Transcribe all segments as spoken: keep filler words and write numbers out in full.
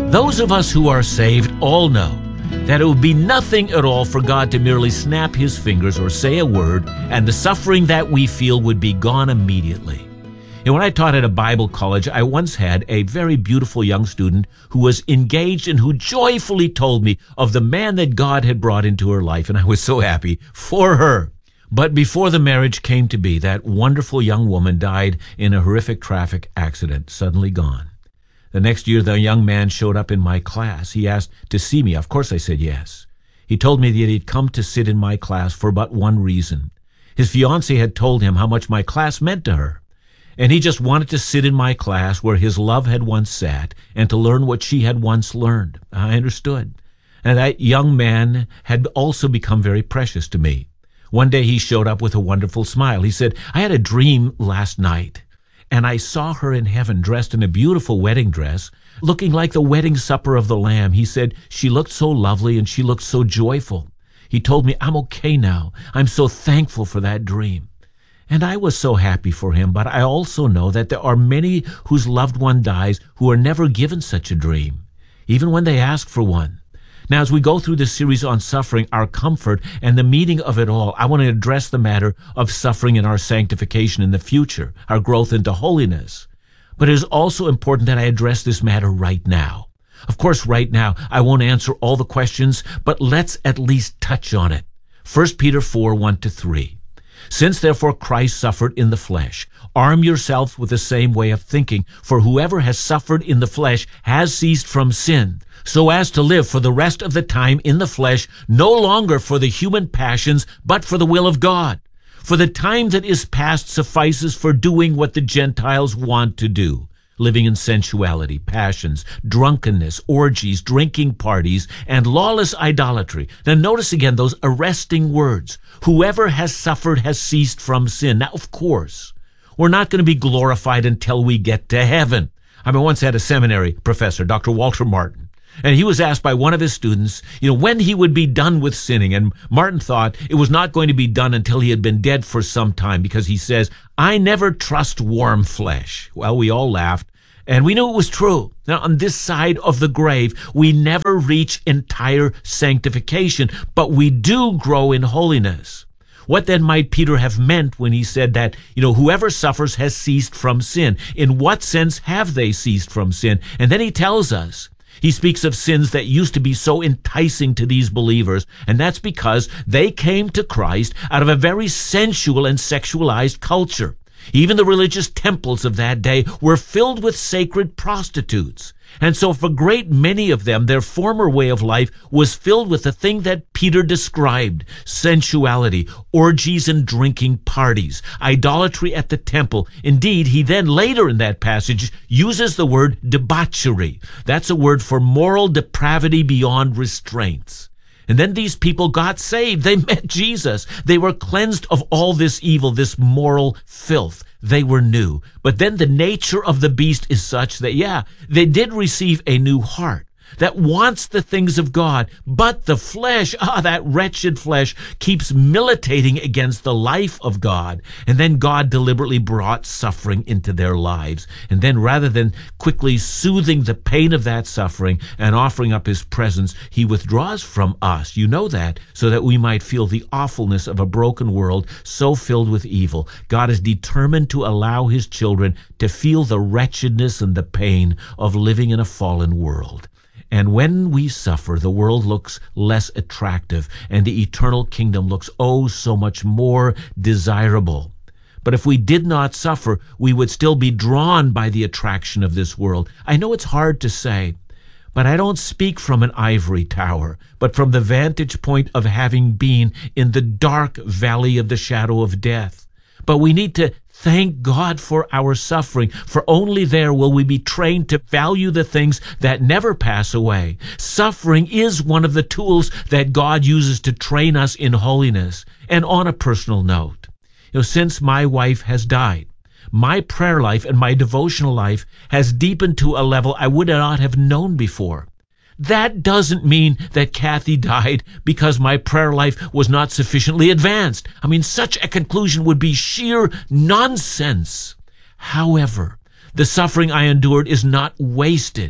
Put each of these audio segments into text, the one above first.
Those of us who are saved all know that it would be nothing at all for God to merely snap his fingers or say a word, and the suffering that we feel would be gone immediately. And when I taught at a Bible college, I once had a very beautiful young student who was engaged and who joyfully told me of the man that God had brought into her life, and I was so happy for her. But before the marriage came to be, that wonderful young woman died in a horrific traffic accident, suddenly gone. The next year, the young man showed up in my class. He asked to see me. Of course, I said yes. He told me that he'd come to sit in my class for but one reason. His fiancée had told him how much my class meant to her, and he just wanted to sit in my class where his love had once sat and to learn what she had once learned. I understood. And that young man had also become very precious to me. One day he showed up with a wonderful smile. He said, "I had a dream last night, and I saw her in heaven dressed in a beautiful wedding dress, looking like the wedding supper of the Lamb." He said, "She looked so lovely and she looked so joyful." He told me, "I'm okay now. I'm so thankful for that dream." And I was so happy for him, but I also know that there are many whose loved one dies who are never given such a dream, even when they ask for one. Now, as we go through this series on suffering, our comfort, and the meaning of it all, I want to address the matter of suffering and our sanctification in the future, our growth into holiness. But it is also important that I address this matter right now. Of course, right now, I won't answer all the questions, but let's at least touch on it. First Peter four, one to three. "Since therefore Christ suffered in the flesh, arm yourselves with the same way of thinking, for whoever has suffered in the flesh has ceased from sin, so as to live for the rest of the time in the flesh, no longer for the human passions, but for the will of God. For the time that is past suffices for doing what the Gentiles want to do, living in sensuality, passions, drunkenness, orgies, drinking parties, and lawless idolatry." Now notice again those arresting words. Whoever has suffered has ceased from sin. Now, of course, we're not going to be glorified until we get to heaven. I mean, I once had a seminary professor, Doctor Walter Martin, and he was asked by one of his students, you know, when he would be done with sinning. And Martin thought it was not going to be done until he had been dead for some time, because he says, "I never trust warm flesh." Well, we all laughed, and we knew it was true. Now, on this side of the grave, we never reach entire sanctification, but we do grow in holiness. What then might Peter have meant when he said that, you know, whoever suffers has ceased from sin? In what sense have they ceased from sin? And then he tells us, he speaks of sins that used to be so enticing to these believers, and that's because they came to Christ out of a very sensual and sexualized culture. Even the religious temples of that day were filled with sacred prostitutes. And so for a great many of them, their former way of life was filled with the thing that Peter described: sensuality, orgies and drinking parties, idolatry at the temple. Indeed, he then later in that passage uses the word debauchery. That's a word for moral depravity beyond restraints. And then these people got saved. They met Jesus. They were cleansed of all this evil, this moral filth. They were new. But then the nature of the beast is such that, yeah, they did receive a new heart that wants the things of God, but the flesh, ah, that wretched flesh, keeps militating against the life of God. And then God deliberately brought suffering into their lives. And then rather than quickly soothing the pain of that suffering and offering up his presence, he withdraws from us, you know that, so that we might feel the awfulness of a broken world so filled with evil. God is determined to allow his children to feel the wretchedness and the pain of living in a fallen world. And when we suffer, the world looks less attractive, and the eternal kingdom looks oh so much more desirable. But if we did not suffer, we would still be drawn by the attraction of this world. I know it's hard to say, but I don't speak from an ivory tower, but from the vantage point of having been in the dark valley of the shadow of death. But we need to thank God for our suffering, for only there will we be trained to value the things that never pass away. Suffering is one of the tools that God uses to train us in holiness. And on a personal note, you know, since my wife has died, my prayer life and my devotional life has deepened to a level I would not have known before. That doesn't mean that Kathy died because my prayer life was not sufficiently advanced. I mean, such a conclusion would be sheer nonsense. However, the suffering I endured is not wasted.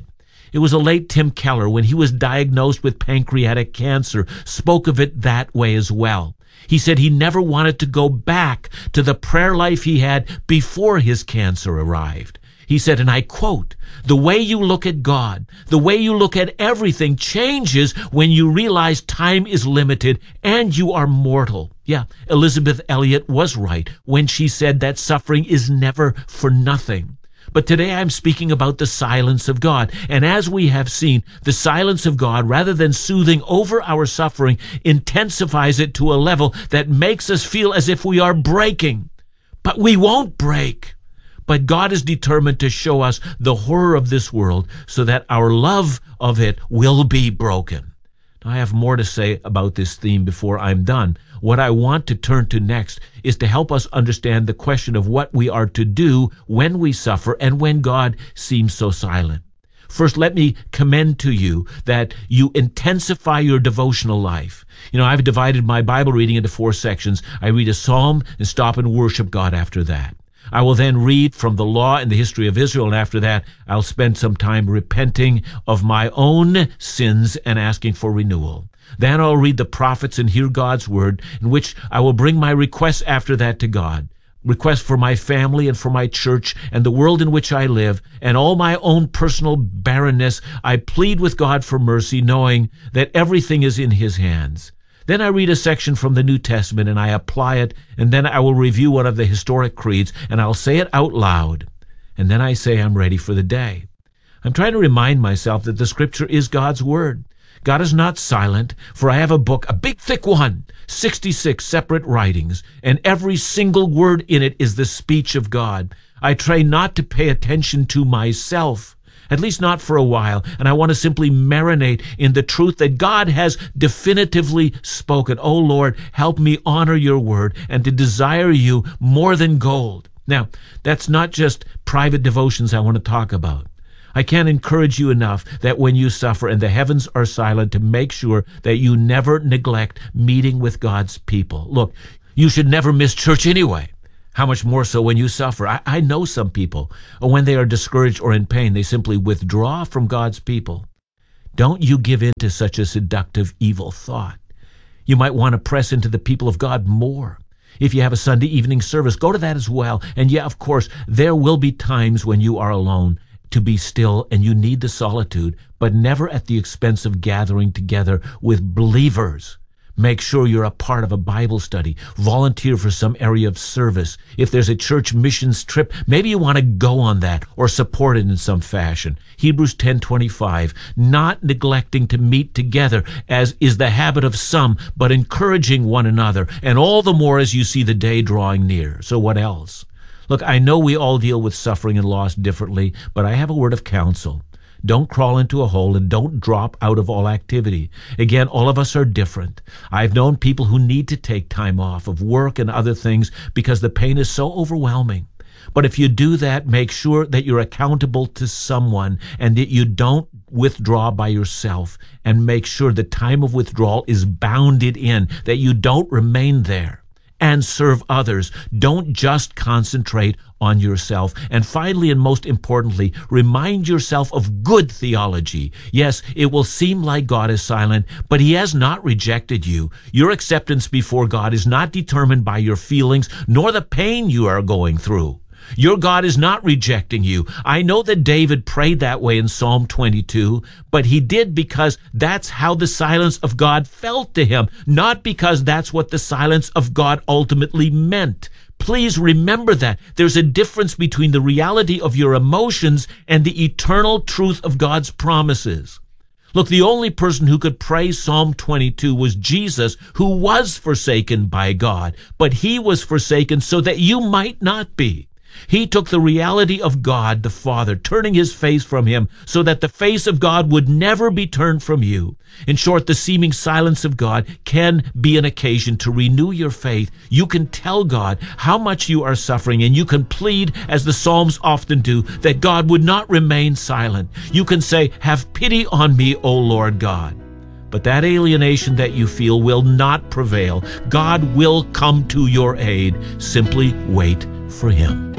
It was a late Tim Keller, when he was diagnosed with pancreatic cancer, spoke of it that way as well. He said he never wanted to go back to the prayer life he had before his cancer arrived. He said, and I quote, "The way you look at God, the way you look at everything changes when you realize time is limited and you are mortal." Yeah, Elizabeth Elliot was right when she said that suffering is never for nothing. But today I'm speaking about the silence of God. And as we have seen, the silence of God, rather than soothing over our suffering, intensifies it to a level that makes us feel as if we are breaking. But we won't break. But God is determined to show us the horror of this world so that our love of it will be broken. Now, I have more to say about this theme before I'm done. What I want to turn to next is to help us understand the question of what we are to do when we suffer and when God seems so silent. First, let me commend to you that you intensify your devotional life. You know, I've divided my Bible reading into four sections. I read a psalm and stop and worship God after that. I will then read from the law and the history of Israel, and after that, I'll spend some time repenting of my own sins and asking for renewal. Then I'll read the prophets and hear God's word, in which I will bring my requests after that to God. Requests for my family and for my church and the world in which I live, and all my own personal barrenness. I plead with God for mercy, knowing that everything is in His hands. Then I read a section from the New Testament and I apply it, and then I will review one of the historic creeds and I'll say it out loud. And then I say I'm ready for the day. I'm trying to remind myself that the Scripture is God's Word. God is not silent, for I have a book, a big thick one, sixty-six separate writings, and every single word in it is the speech of God. I try not to pay attention to myself, at least not for a while, and I want to simply marinate in the truth that God has definitively spoken. Oh Lord, help me honor your word and to desire you more than gold. Now, that's not just private devotions I want to talk about. I can't encourage you enough that when you suffer and the heavens are silent, to make sure that you never neglect meeting with God's people. Look, you should never miss church anyway. How much more so when you suffer? I, I know some people, when they are discouraged or in pain, they simply withdraw from God's people. Don't you give in to such a seductive, evil thought. You might want to press into the people of God more. If you have a Sunday evening service, go to that as well. And yeah, of course, there will be times when you are alone to be still and you need the solitude, but never at the expense of gathering together with believers. Make sure you're a part of a Bible study. Volunteer for some area of service. If there's a church missions trip, maybe you want to go on that or support it in some fashion. Hebrews ten twenty-five, not neglecting to meet together, as is the habit of some, but encouraging one another, and all the more as you see the day drawing near. So what else? Look, I know we all deal with suffering and loss differently, but I have a word of counsel. Don't crawl into a hole and don't drop out of all activity. Again, all of us are different. I've known people who need to take time off of work and other things because the pain is so overwhelming. But if you do that, make sure that you're accountable to someone and that you don't withdraw by yourself, and make sure the time of withdrawal is bounded in, that you don't remain there. And serve others. Don't just concentrate on yourself. And finally, and most importantly, remind yourself of good theology. Yes, it will seem like God is silent, but He has not rejected you. Your acceptance before God is not determined by your feelings nor the pain you are going through. Your God is not rejecting you. I know that David prayed that way in Psalm twenty-two, but he did because that's how the silence of God felt to him, not because that's what the silence of God ultimately meant. Please remember that. There's a difference between the reality of your emotions and the eternal truth of God's promises. Look, the only person who could pray Psalm twenty-two was Jesus, who was forsaken by God, but He was forsaken so that you might not be. He took the reality of God the Father, turning His face from Him so that the face of God would never be turned from you. In short, the seeming silence of God can be an occasion to renew your faith. You can tell God how much you are suffering, and you can plead, as the Psalms often do, that God would not remain silent. You can say, "Have pity on me, O Lord God." But that alienation that you feel will not prevail. God will come to your aid. Simply wait for Him.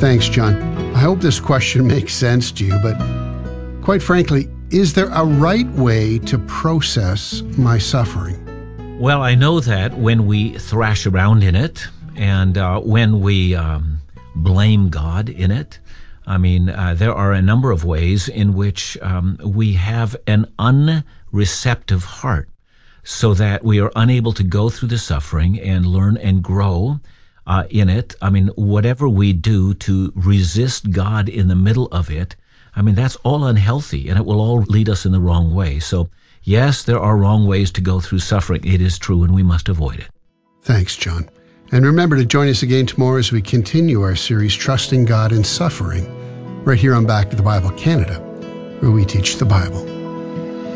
Thanks, John. I hope this question makes sense to you, but quite frankly, is there a right way to process my suffering? Well, I know that when we thrash around in it and uh, when we um, blame God in it, I mean, uh, there are a number of ways in which um, we have an unreceptive heart so that we are unable to go through the suffering and learn and grow uh, in it. I mean, whatever we do to resist God in the middle of it, I mean, that's all unhealthy, and it will all lead us in the wrong way. So, yes, there are wrong ways to go through suffering. It is true, and we must avoid it. Thanks, John. And remember to join us again tomorrow as we continue our series, Trusting God in Suffering, right here on Back to the Bible Canada, where we teach the Bible.